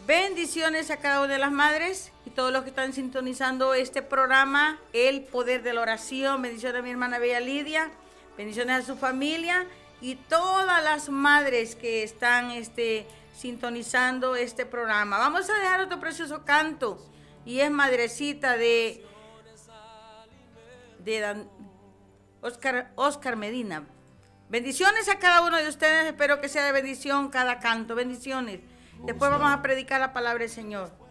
Bendiciones a cada una de las madres y todos los que están sintonizando este programa, El Poder de la Oración. Bendiciones a mi hermana Bella Lidia, bendiciones a su familia y todas las madres que están sintonizando este programa. Vamos a dejar otro precioso canto y es Madrecita de Oscar Medina. Bendiciones a cada uno de ustedes, espero que sea de bendición cada canto. Bendiciones. Después vamos a predicar la palabra del Señor.